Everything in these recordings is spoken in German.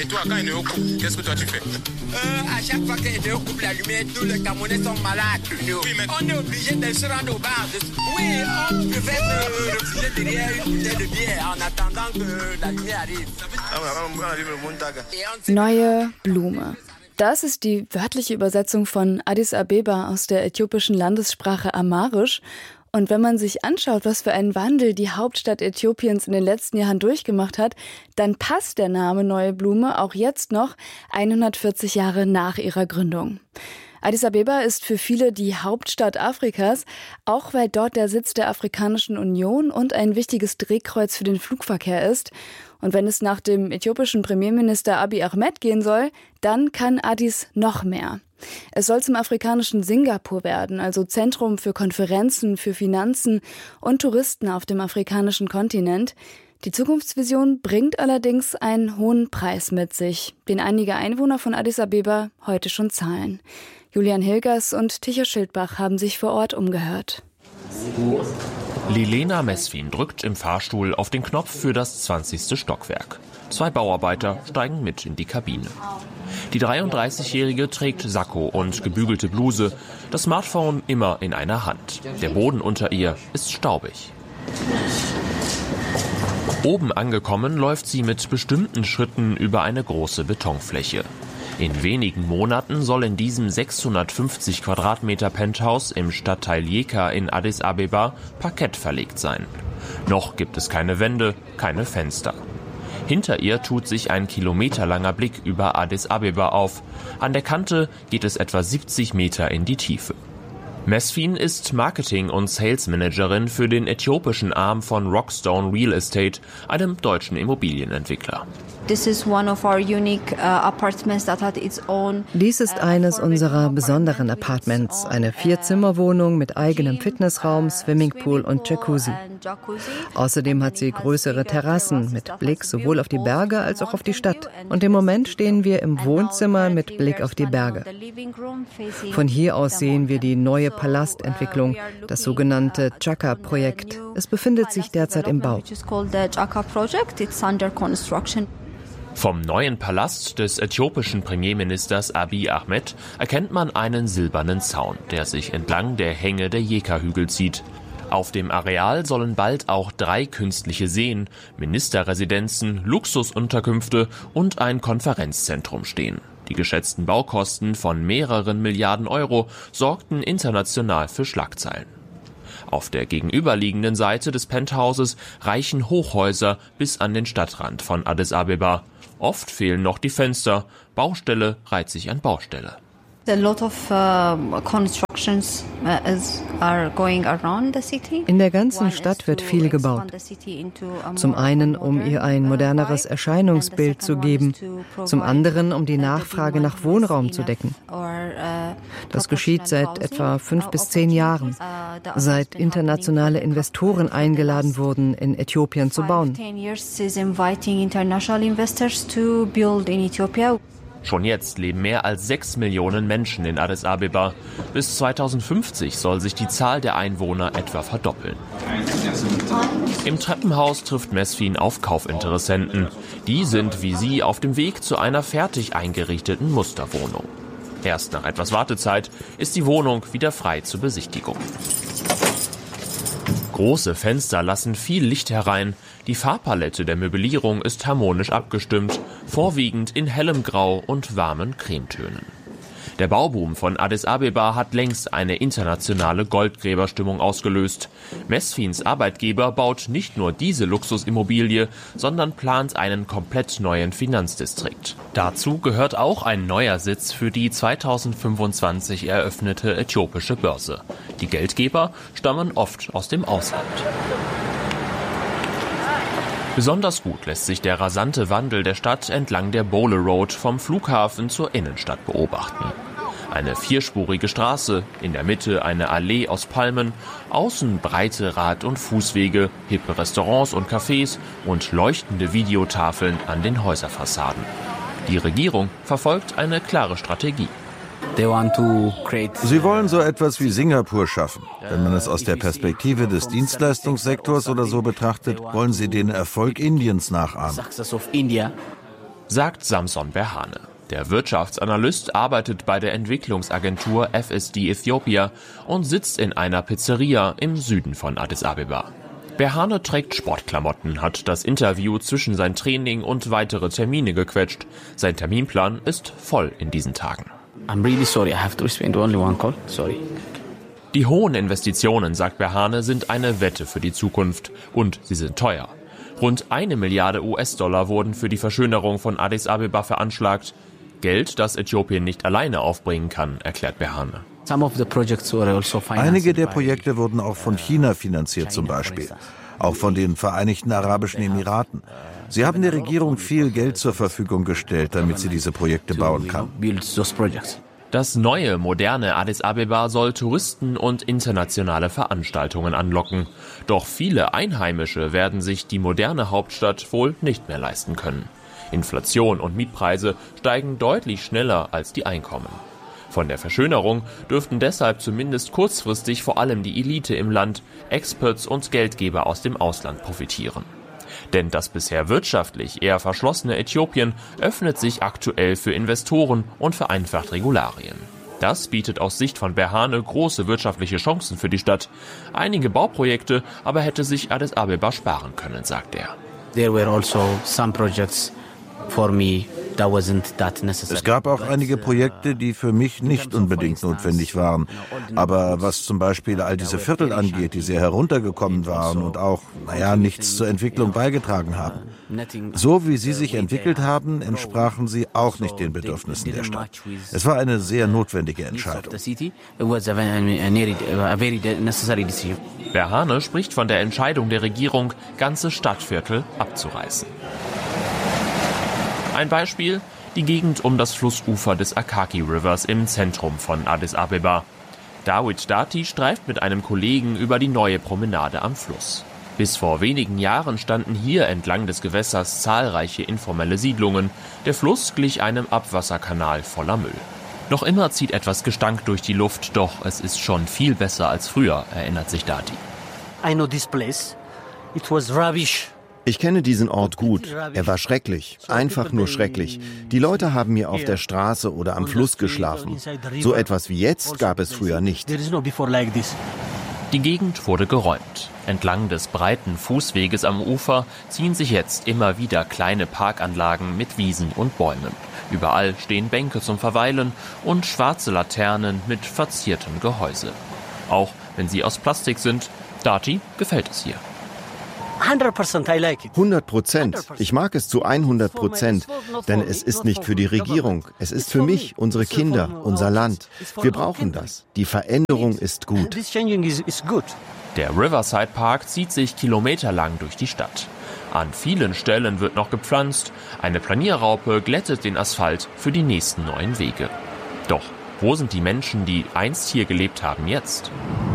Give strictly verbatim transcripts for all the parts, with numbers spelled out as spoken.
Et toi, quand Eneo coupe, qu'est-ce que toi tu fais? Euh, à chaque fois que Eneo coupe la lumière, tous les Camerounais sont malades. Oui, mais on est obligé de se rendre au bar. De... Oui, on préfère se refuser derrière une bouteille de bière en attendant que la lumière arrive. Neue Blume. Das ist die wörtliche Übersetzung von Addis Abeba aus der äthiopischen Landessprache Amharisch. Und wenn man sich anschaut, was für einen Wandel die Hauptstadt Äthiopiens in den letzten Jahren durchgemacht hat, dann passt der Name Neue Blume auch jetzt noch hundertvierzig Jahre nach ihrer Gründung. Addis Abeba ist für viele die Hauptstadt Afrikas, auch weil dort der Sitz der Afrikanischen Union und ein wichtiges Drehkreuz für den Flugverkehr ist. Und wenn es nach dem äthiopischen Premierminister Abiy Ahmed gehen soll, dann kann Addis noch mehr. Es soll zum afrikanischen Singapur werden, also Zentrum für Konferenzen, für Finanzen und Touristen auf dem afrikanischen Kontinent. Die Zukunftsvision bringt allerdings einen hohen Preis mit sich, den einige Einwohner von Addis Abeba heute schon zahlen. Julian Hilgers und Ticho Schildbach haben sich vor Ort umgehört. Lilena Mesfin drückt im Fahrstuhl auf den Knopf für das zwanzigste Stockwerk. Zwei Bauarbeiter steigen mit in die Kabine. Die dreiunddreißigjährige trägt Sakko und gebügelte Bluse, das Smartphone immer in einer Hand. Der Boden unter ihr ist staubig. Oben angekommen läuft sie mit bestimmten Schritten über eine große Betonfläche. In wenigen Monaten soll in diesem sechshundertfünfzig Quadratmeter Penthouse im Stadtteil Yeka in Addis Abeba Parkett verlegt sein. Noch gibt es keine Wände, keine Fenster. Hinter ihr tut sich ein kilometerlanger Blick über Addis Abeba auf. An der Kante geht es etwa siebzig Meter in die Tiefe. Mesfin ist Marketing- und Sales-Managerin für den äthiopischen Arm von Rockstone Real Estate, einem deutschen Immobilienentwickler. Dies ist eines unserer besonderen Apartments, eine Vierzimmerwohnung mit eigenem Fitnessraum, Swimmingpool und Jacuzzi. Außerdem hat sie größere Terrassen mit Blick sowohl auf die Berge als auch auf die Stadt. Und im Moment stehen wir im Wohnzimmer mit Blick auf die Berge. Von hier aus sehen wir die neue Palastentwicklung, das sogenannte Chaka-Projekt. Es befindet sich derzeit im Bau. Vom neuen Palast des äthiopischen Premierministers Abiy Ahmed erkennt man einen silbernen Zaun, der sich entlang der Hänge der Yeka-Hügel zieht. Auf dem Areal sollen bald auch drei künstliche Seen, Ministerresidenzen, Luxusunterkünfte und ein Konferenzzentrum stehen. Die geschätzten Baukosten von mehreren Milliarden Euro sorgten international für Schlagzeilen. Auf der gegenüberliegenden Seite des Penthouses reichen Hochhäuser bis an den Stadtrand von Addis Abeba. Oft fehlen noch die Fenster. Baustelle reiht sich an Baustelle. In der ganzen Stadt wird viel gebaut. Zum einen, um ihr ein moderneres Erscheinungsbild zu geben, zum anderen, um die Nachfrage nach Wohnraum zu decken. Das geschieht seit etwa fünf bis zehn Jahren, seit internationale Investoren eingeladen wurden, in Äthiopien zu bauen. Schon jetzt leben mehr als sechs Millionen Menschen in Addis Abeba. Bis zweitausendfünfzig soll sich die Zahl der Einwohner etwa verdoppeln. Im Treppenhaus trifft Mesfin auf Kaufinteressenten. Die sind wie sie auf dem Weg zu einer fertig eingerichteten Musterwohnung. Erst nach etwas Wartezeit ist die Wohnung wieder frei zur Besichtigung. Große Fenster lassen viel Licht herein. Die Farbpalette der Möblierung ist harmonisch abgestimmt, vorwiegend in hellem Grau und warmen Cremetönen. Der Bauboom von Addis Abeba hat längst eine internationale Goldgräberstimmung ausgelöst. Mesfins Arbeitgeber baut nicht nur diese Luxusimmobilie, sondern plant einen komplett neuen Finanzdistrikt. Dazu gehört auch ein neuer Sitz für die zweitausendfünfundzwanzig eröffnete äthiopische Börse. Die Geldgeber stammen oft aus dem Ausland. Besonders gut lässt sich der rasante Wandel der Stadt entlang der Bole Road vom Flughafen zur Innenstadt beobachten. Eine vierspurige Straße, in der Mitte eine Allee aus Palmen, außen breite Rad- und Fußwege, hippe Restaurants und Cafés und leuchtende Videotafeln an den Häuserfassaden. Die Regierung verfolgt eine klare Strategie. Sie wollen so etwas wie Singapur schaffen. Wenn man es aus der Perspektive des Dienstleistungssektors oder so betrachtet, wollen sie den Erfolg Indiens nachahmen. sagt Samson Berhane. Der Wirtschaftsanalyst arbeitet bei der Entwicklungsagentur F S D Ethiopia und sitzt in einer Pizzeria im Süden von Addis Abeba. Berhane trägt Sportklamotten, hat das Interview zwischen sein Training und weitere Termine gequetscht. Sein Terminplan ist voll in diesen Tagen. I'm really sorry, I have to spend only one call. Sorry. Die hohen Investitionen, sagt Berhane, sind eine Wette für die Zukunft und sie sind teuer. Rund eine Milliarde U S-Dollar wurden für die Verschönerung von Addis Abeba veranschlagt. Geld, das Äthiopien nicht alleine aufbringen kann, erklärt Berhane. Einige der Projekte wurden auch von China finanziert zum Beispiel, auch von den Vereinigten Arabischen Emiraten. Sie haben der Regierung viel Geld zur Verfügung gestellt, damit sie diese Projekte bauen kann. Das neue, moderne Addis Abeba soll Touristen und internationale Veranstaltungen anlocken. Doch viele Einheimische werden sich die moderne Hauptstadt wohl nicht mehr leisten können. Inflation und Mietpreise steigen deutlich schneller als die Einkommen. Von der Verschönerung dürften deshalb zumindest kurzfristig vor allem die Elite im Land, Experts und Geldgeber aus dem Ausland profitieren. Denn das bisher wirtschaftlich eher verschlossene Äthiopien öffnet sich aktuell für Investoren und vereinfacht Regularien. Das bietet aus Sicht von Berhane große wirtschaftliche Chancen für die Stadt. Einige Bauprojekte aber hätte sich Addis Abeba sparen können, sagt er. There were also some projects for me. Es gab auch einige Projekte, die für mich nicht unbedingt notwendig waren. Aber was zum Beispiel all diese Viertel angeht, die sehr heruntergekommen waren und auch, naja, nichts zur Entwicklung beigetragen haben. So wie sie sich entwickelt haben, entsprachen sie auch nicht den Bedürfnissen der Stadt. Es war eine sehr notwendige Entscheidung. Berhane spricht von der Entscheidung der Regierung, ganze Stadtviertel abzureißen. Ein Beispiel, die Gegend um das Flussufer des Akaki Rivers im Zentrum von Addis Abeba. Dawit Dati streift mit einem Kollegen über die neue Promenade am Fluss. Bis vor wenigen Jahren standen hier entlang des Gewässers zahlreiche informelle Siedlungen. Der Fluss glich einem Abwasserkanal voller Müll. Noch immer zieht etwas Gestank durch die Luft, doch es ist schon viel besser als früher, erinnert sich Dati. I know this place. It was rubbish. Ich kenne diesen Ort gut. Er war schrecklich, einfach nur schrecklich. Die Leute haben hier auf der Straße oder am Fluss geschlafen. So etwas wie jetzt gab es früher nicht. Die Gegend wurde geräumt. Entlang des breiten Fußweges am Ufer ziehen sich jetzt immer wieder kleine Parkanlagen mit Wiesen und Bäumen. Überall stehen Bänke zum Verweilen und schwarze Laternen mit verziertem Gehäuse. Auch wenn sie aus Plastik sind, Dati gefällt es hier. hundert Prozent. Ich mag es zu hundert Prozent, denn es ist nicht für die Regierung. Es ist für mich, unsere Kinder, unser Land. Wir brauchen das. Die Veränderung ist gut. Der Riverside Park zieht sich kilometerlang durch die Stadt. An vielen Stellen wird noch gepflanzt. Eine Planierraupe glättet den Asphalt für die nächsten neuen Wege. Doch wo sind die Menschen, die einst hier gelebt haben, jetzt?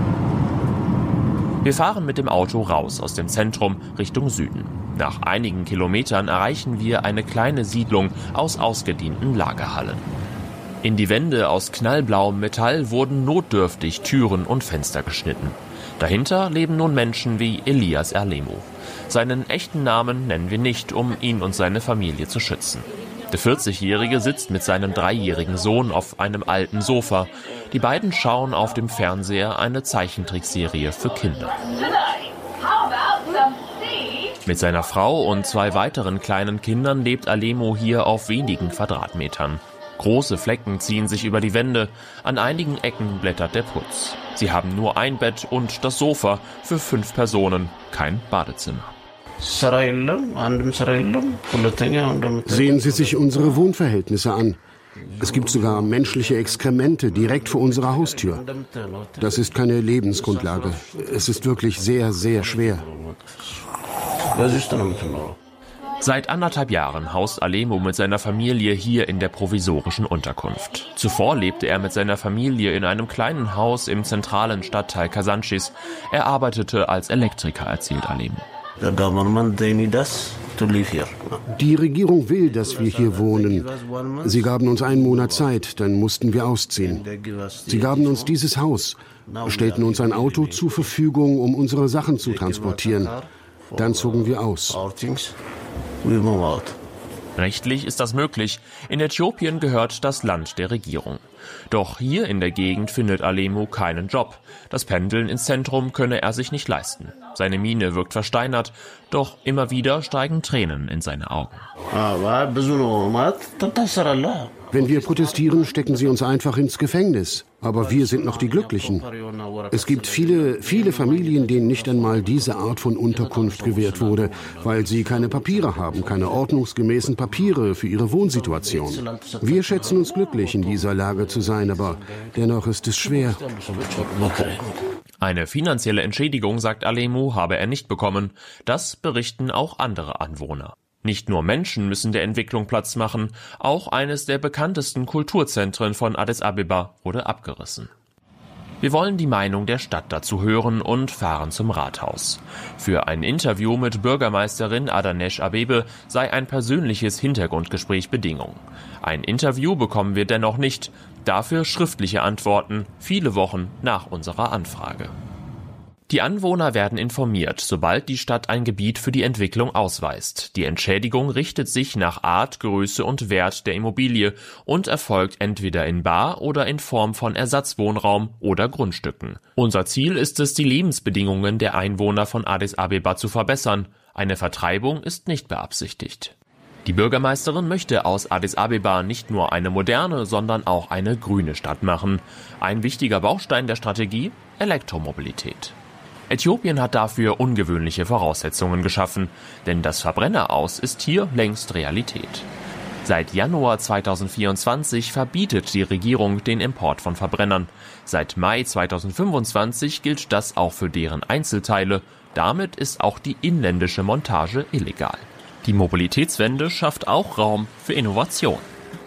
Wir fahren mit dem Auto raus aus dem Zentrum Richtung Süden. Nach einigen Kilometern erreichen wir eine kleine Siedlung aus ausgedienten Lagerhallen. In die Wände aus knallblauem Metall wurden notdürftig Türen und Fenster geschnitten. Dahinter leben nun Menschen wie Elias Erlemo. Seinen echten Namen nennen wir nicht, um ihn und seine Familie zu schützen. Der vierzigjährige sitzt mit seinem dreijährigen Sohn auf einem alten Sofa. Die beiden schauen auf dem Fernseher eine Zeichentrickserie für Kinder. Mit seiner Frau und zwei weiteren kleinen Kindern lebt Alemo hier auf wenigen Quadratmetern. Große Flecken ziehen sich über die Wände, an einigen Ecken blättert der Putz. Sie haben nur ein Bett und das Sofa für fünf Personen, kein Badezimmer. Sehen Sie sich unsere Wohnverhältnisse an. Es gibt sogar menschliche Exkremente direkt vor unserer Haustür. Das ist keine Lebensgrundlage. Es ist wirklich sehr, sehr schwer. Seit anderthalb Jahren haust Alemo mit seiner Familie hier in der provisorischen Unterkunft. Zuvor lebte er mit seiner Familie in einem kleinen Haus im zentralen Stadtteil Kasanchis. Er arbeitete als Elektriker, erzählt Alemo. Die Regierung will, dass wir hier wohnen. Sie gaben uns einen Monat Zeit, dann mussten wir ausziehen. Sie gaben uns dieses Haus, stellten uns ein Auto zur Verfügung, um unsere Sachen zu transportieren. Dann zogen wir aus. Rechtlich ist das möglich. In Äthiopien gehört das Land der Regierung. Doch hier in der Gegend findet Alemu keinen Job. Das Pendeln ins Zentrum könne er sich nicht leisten. Seine Miene wirkt versteinert, doch immer wieder steigen Tränen in seine Augen. Wenn wir protestieren, stecken sie uns einfach ins Gefängnis. Aber wir sind noch die Glücklichen. Es gibt viele, viele Familien, denen nicht einmal diese Art von Unterkunft gewährt wurde, weil sie keine Papiere haben, keine ordnungsgemäßen Papiere für ihre Wohnsituation. Wir schätzen uns glücklich, in dieser Lage zu sein, aber dennoch ist es schwer. Eine finanzielle Entschädigung, sagt Alemu, habe er nicht bekommen. Das berichten auch andere Anwohner. Nicht nur Menschen müssen der Entwicklung Platz machen, auch eines der bekanntesten Kulturzentren von Addis Abeba wurde abgerissen. Wir wollen die Meinung der Stadt dazu hören und fahren zum Rathaus. Für ein Interview mit Bürgermeisterin Adanesh Abebe sei ein persönliches Hintergrundgespräch Bedingung. Ein Interview bekommen wir dennoch nicht, dafür schriftliche Antworten, viele Wochen nach unserer Anfrage. Die Anwohner werden informiert, sobald die Stadt ein Gebiet für die Entwicklung ausweist. Die Entschädigung richtet sich nach Art, Größe und Wert der Immobilie und erfolgt entweder in bar oder in Form von Ersatzwohnraum oder Grundstücken. Unser Ziel ist es, die Lebensbedingungen der Einwohner von Addis Abeba zu verbessern. Eine Vertreibung ist nicht beabsichtigt. Die Bürgermeisterin möchte aus Addis Abeba nicht nur eine moderne, sondern auch eine grüne Stadt machen. Ein wichtiger Baustein der Strategie: Elektromobilität. Äthiopien hat dafür ungewöhnliche Voraussetzungen geschaffen, denn das Verbrenneraus ist hier längst Realität. Seit Januar zweitausendvierundzwanzig verbietet die Regierung den Import von Verbrennern. Seit Mai zweitausendfünfundzwanzig gilt das auch für deren Einzelteile. Damit ist auch die inländische Montage illegal. Die Mobilitätswende schafft auch Raum für Innovation.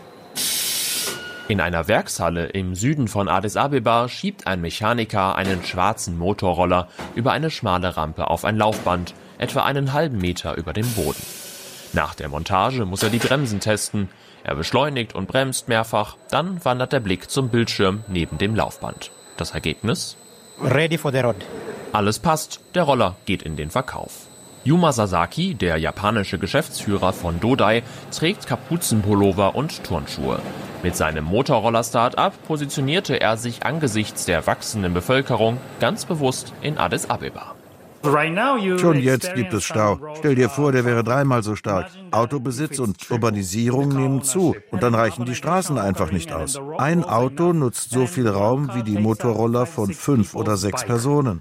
In einer Werkshalle im Süden von Addis Abeba schiebt ein Mechaniker einen schwarzen Motorroller über eine schmale Rampe auf ein Laufband, etwa einen halben Meter über dem Boden. Nach der Montage muss er die Bremsen testen. Er beschleunigt und bremst mehrfach, dann wandert der Blick zum Bildschirm neben dem Laufband. Das Ergebnis? Ready for the road. Alles passt, der Roller geht in den Verkauf. Yuma Sasaki, der japanische Geschäftsführer von Dodai, trägt Kapuzenpullover und Turnschuhe. Mit seinem Motorroller-Start-up positionierte er sich angesichts der wachsenden Bevölkerung ganz bewusst in Addis Abeba. Schon jetzt gibt es Stau. Stell dir vor, der wäre dreimal so stark. Autobesitz und Urbanisierung nehmen zu und dann reichen die Straßen einfach nicht aus. Ein Auto nutzt so viel Raum wie die Motorroller von fünf oder sechs Personen.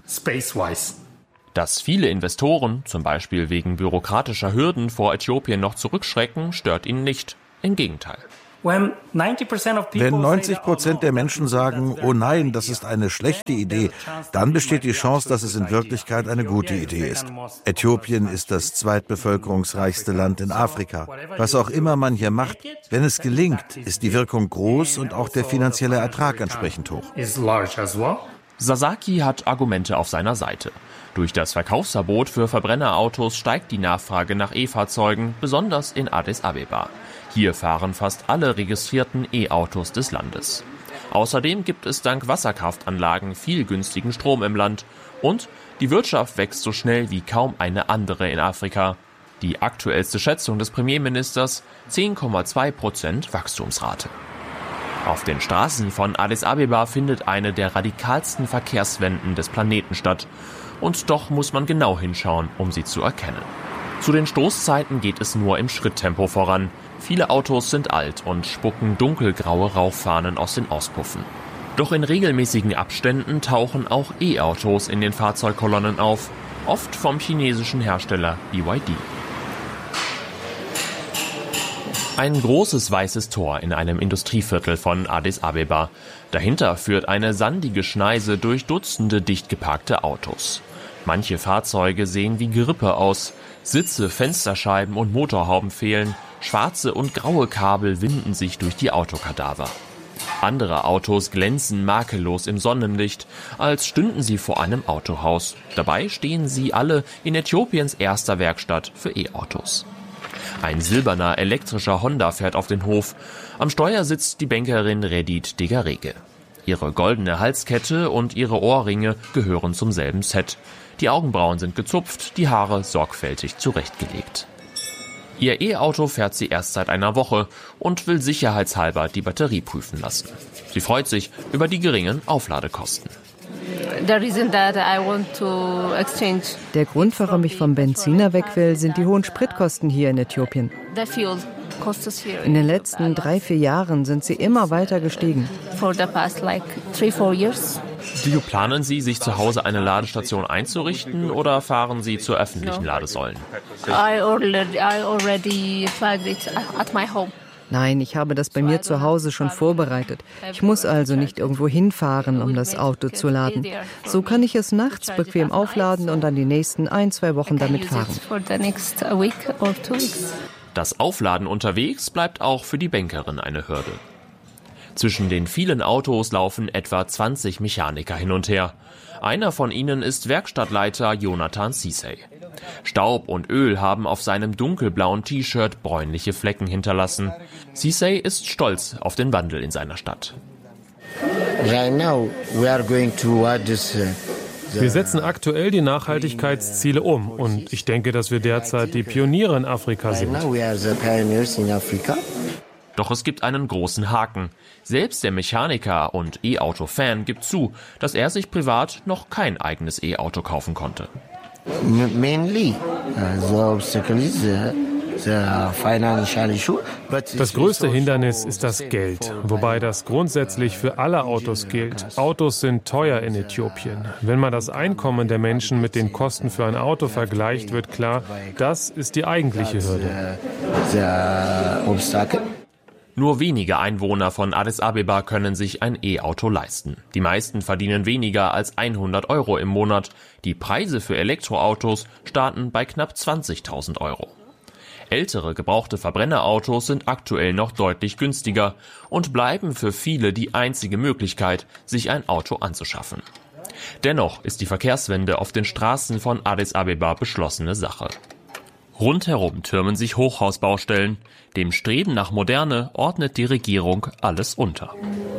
Dass viele Investoren, zum Beispiel wegen bürokratischer Hürden, vor Äthiopien noch zurückschrecken, stört ihn nicht. Im Gegenteil. Wenn neunzig Prozent der Menschen sagen, oh nein, das ist eine schlechte Idee, dann besteht die Chance, dass es in Wirklichkeit eine gute Idee ist. Äthiopien ist das zweitbevölkerungsreichste Land in Afrika. Was auch immer man hier macht, wenn es gelingt, ist die Wirkung groß und auch der finanzielle Ertrag entsprechend hoch. Sasaki hat Argumente auf seiner Seite. Durch das Verkaufsverbot für Verbrennerautos steigt die Nachfrage nach E-Fahrzeugen, besonders in Addis Abeba. Hier fahren fast alle registrierten E-Autos des Landes. Außerdem gibt es dank Wasserkraftanlagen viel günstigen Strom im Land. Und die Wirtschaft wächst so schnell wie kaum eine andere in Afrika. Die aktuellste Schätzung des Premierministers: zehn Komma zwei Prozent Wachstumsrate. Auf den Straßen von Addis Abeba findet eine der radikalsten Verkehrswenden des Planeten statt. Und doch muss man genau hinschauen, um sie zu erkennen. Zu den Stoßzeiten geht es nur im Schritttempo voran. Viele Autos sind alt und spucken dunkelgraue Rauchfahnen aus den Auspuffen. Doch in regelmäßigen Abständen tauchen auch E-Autos in den Fahrzeugkolonnen auf, oft vom chinesischen Hersteller B Y D. Ein großes weißes Tor in einem Industrieviertel von Addis Abeba. Dahinter führt eine sandige Schneise durch Dutzende dicht geparkte Autos. Manche Fahrzeuge sehen wie Gerippe aus. Sitze, Fensterscheiben und Motorhauben fehlen. Schwarze und graue Kabel winden sich durch die Autokadaver. Andere Autos glänzen makellos im Sonnenlicht, als stünden sie vor einem Autohaus. Dabei stehen sie alle in Äthiopiens erster Werkstatt für E-Autos. Ein silberner elektrischer Honda fährt auf den Hof. Am Steuer sitzt die Bankerin Redit Degarege. Ihre goldene Halskette und ihre Ohrringe gehören zum selben Set. Die Augenbrauen sind gezupft, die Haare sorgfältig zurechtgelegt. Ihr E-Auto fährt sie erst seit einer Woche und will sicherheitshalber die Batterie prüfen lassen. Sie freut sich über die geringen Aufladekosten. Der Grund, warum ich vom Benziner weg will, sind die hohen Spritkosten hier in Äthiopien. In den letzten drei, vier Jahren sind sie immer weiter gestiegen. Planen Sie, sich zu Hause eine Ladestation einzurichten oder fahren Sie zu öffentlichen Ladesäulen? Nein, ich habe das bei mir zu Hause schon vorbereitet. Ich muss also nicht irgendwo hinfahren, um das Auto zu laden. So kann ich es nachts bequem aufladen und dann die nächsten ein, zwei Wochen damit fahren. Das Aufladen unterwegs bleibt auch für die Bankerin eine Hürde. Zwischen den vielen Autos laufen etwa zwanzig Mechaniker hin und her. Einer von ihnen ist Werkstattleiter Jonathan Sisay. Staub und Öl haben auf seinem dunkelblauen T-Shirt bräunliche Flecken hinterlassen. Sisay ist stolz auf den Wandel in seiner Stadt. Wir setzen aktuell die Nachhaltigkeitsziele um und ich denke, dass wir derzeit die Pioniere in Afrika sind. Doch es gibt einen großen Haken. Selbst der Mechaniker und E-Auto-Fan gibt zu, dass er sich privat noch kein eigenes E-Auto kaufen konnte. Das größte Hindernis ist das Geld, wobei das grundsätzlich für alle Autos gilt. Autos sind teuer in Äthiopien. Wenn man das Einkommen der Menschen mit den Kosten für ein Auto vergleicht, wird klar, das ist die eigentliche Hürde. Nur wenige Einwohner von Addis Abeba können sich ein E-Auto leisten. Die meisten verdienen weniger als hundert Euro im Monat. Die Preise für Elektroautos starten bei knapp zwanzigtausend Euro. Ältere gebrauchte Verbrennerautos sind aktuell noch deutlich günstiger und bleiben für viele die einzige Möglichkeit, sich ein Auto anzuschaffen. Dennoch ist die Verkehrswende auf den Straßen von Addis Abeba beschlossene Sache. Rundherum türmen sich Hochhausbaustellen. Dem Streben nach Moderne ordnet die Regierung alles unter.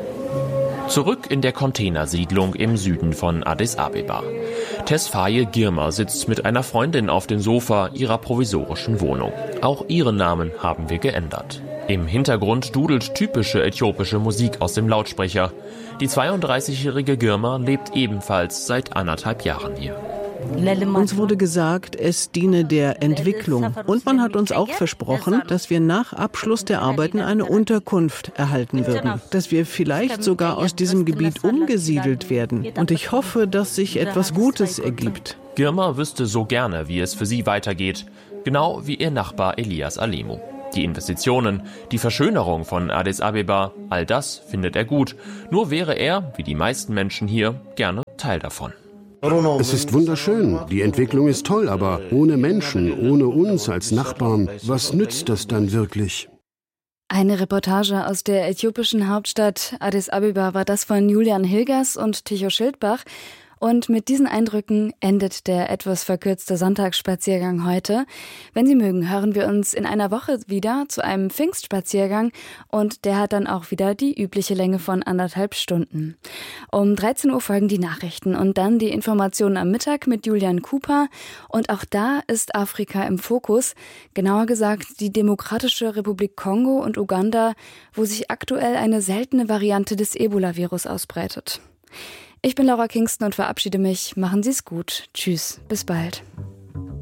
Zurück in der Containersiedlung im Süden von Addis Abeba. Tesfaye Girma sitzt mit einer Freundin auf dem Sofa ihrer provisorischen Wohnung. Auch ihren Namen haben wir geändert. Im Hintergrund dudelt typische äthiopische Musik aus dem Lautsprecher. Die zweiunddreißigjährige Girma lebt ebenfalls seit anderthalb Jahren hier. Uns wurde gesagt, es diene der Entwicklung. Und man hat uns auch versprochen, dass wir nach Abschluss der Arbeiten eine Unterkunft erhalten würden. Dass wir vielleicht sogar aus diesem Gebiet umgesiedelt werden. Und ich hoffe, dass sich etwas Gutes ergibt. Girma wüsste so gerne, wie es für sie weitergeht. Genau wie ihr Nachbar Elias Alemu. Die Investitionen, die Verschönerung von Addis Abeba, all das findet er gut. Nur wäre er, wie die meisten Menschen hier, gerne Teil davon. Es ist wunderschön, die Entwicklung ist toll, aber ohne Menschen, ohne uns als Nachbarn, was nützt das dann wirklich? Eine Reportage aus der äthiopischen Hauptstadt Addis Abeba war das von Julian Hilgers und Tycho Schildbach. Und mit diesen Eindrücken endet der etwas verkürzte Sonntagsspaziergang heute. Wenn Sie mögen, hören wir uns in einer Woche wieder zu einem Pfingstspaziergang und der hat dann auch wieder die übliche Länge von anderthalb Stunden. Um dreizehn Uhr folgen die Nachrichten und dann die Informationen am Mittag mit Julian Cooper und auch da ist Afrika im Fokus, genauer gesagt die Demokratische Republik Kongo und Uganda, wo sich aktuell eine seltene Variante des Ebola-Virus ausbreitet. Ich bin Laura Kingston und verabschiede mich. Machen Sie es gut. Tschüss, bis bald.